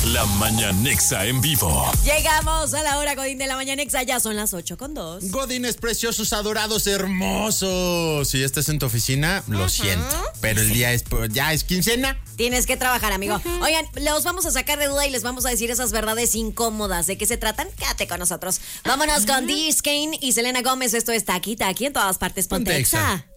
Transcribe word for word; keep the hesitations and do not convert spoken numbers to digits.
La Mañanexa en vivo. Llegamos a la hora Godín de la Mañanexa, ya son las ocho con dos. Godines preciosos, adorados, hermosos. Si estás en tu oficina, lo uh-huh. siento. Pero el día es ya es quincena. Tienes que trabajar, amigo. Uh-huh. Oigan, los vamos a sacar de duda y les vamos a decir esas verdades incómodas. ¿De qué se tratan? Quédate con nosotros. Vámonos uh-huh. con Diz Kane y Selena Gómez. Esto es Taqui Taqui en todas partes. Ponte Exa.